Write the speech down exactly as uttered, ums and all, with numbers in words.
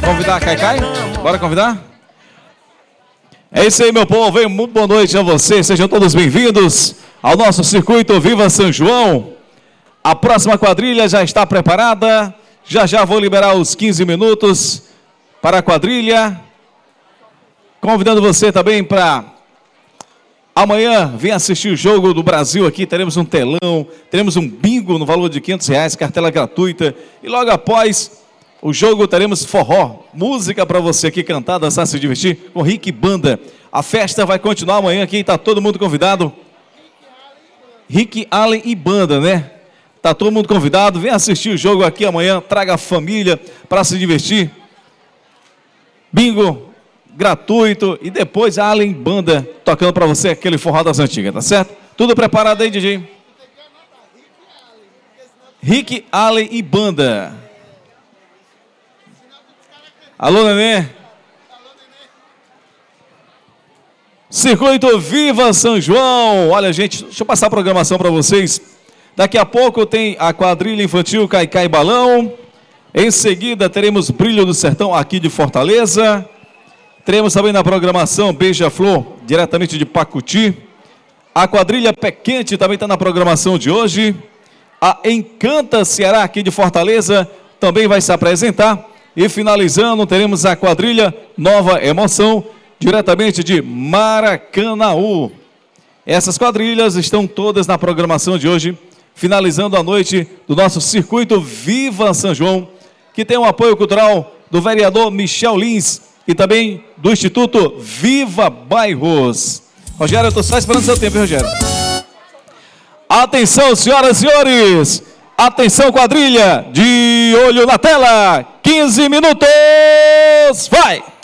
Convidar a Caicai? Bora convidar? É isso aí, meu povo. Muito boa noite a vocês. Sejam todos bem-vindos ao nosso circuito Viva São João. A próxima quadrilha já está preparada. Já já vou liberar os quinze minutos para a quadrilha. Convidando você também para amanhã vir assistir o jogo do Brasil aqui. Teremos um telão, teremos um bingo no valor de quinhentos reais, cartela gratuita. E logo após o jogo teremos forró, música para você aqui cantar, dançar, se divertir com Rick Banda. A festa vai continuar amanhã aqui, está todo mundo convidado. Rick Allen e Banda, né? Está todo mundo convidado, vem assistir o jogo aqui amanhã, traga a família para se divertir. Bingo gratuito e depois a Allen Banda tocando para você aquele forró das antigas, tá certo? Tudo preparado aí, D J? Rick Allen e Banda. Alô, Nenê. Circuito Viva São João. Olha, gente, deixa eu passar a programação para vocês. Daqui a pouco tem a quadrilha infantil Caicai Balão. Em seguida teremos Brilho do Sertão aqui de Fortaleza. Teremos também na programação Beija-Flor, diretamente de Pacuti. A quadrilha Pé Quente também está na programação de hoje. A Encanta Ceará aqui de Fortaleza também vai se apresentar. E finalizando, teremos a quadrilha Nova Emoção, diretamente de Maracanaú. Essas quadrilhas estão todas na programação de hoje, finalizando a noite do nosso circuito Viva São João, que tem o apoio cultural do vereador Michel Lins e também do Instituto Viva Bairros. Rogério, eu estou só esperando seu tempo, hein, Rogério? Atenção, senhoras e senhores! Atenção, quadrilha! De olho na tela! quinze minutos! Vai!